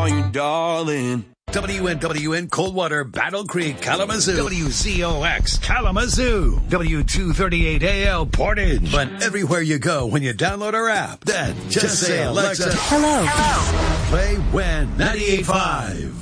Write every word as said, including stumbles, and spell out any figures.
call you darling. W N W N Coldwater, Battle Creek, Kalamazoo. W Z O X Kalamazoo. W two thirty-eight A L Portage. But everywhere you go when you download our app, then just, just say, Alexa, hello. Hello. Play When ninety-eight point five.